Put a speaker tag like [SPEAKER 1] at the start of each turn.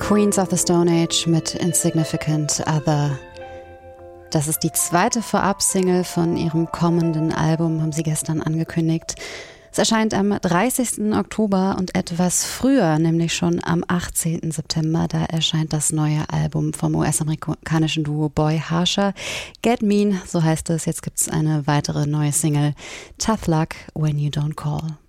[SPEAKER 1] Queens of the Stone Age mit Insignificant Other. Das ist die zweite Vorab-Single von ihrem kommenden Album, haben sie gestern angekündigt. Es erscheint am 30. Oktober und etwas früher, nämlich schon am 18. September. Da erscheint das neue Album vom US-amerikanischen Duo Boy Harsher. Get Mean, so heißt es. Jetzt gibt es eine weitere neue Single. Tough Luck When You Don't Call.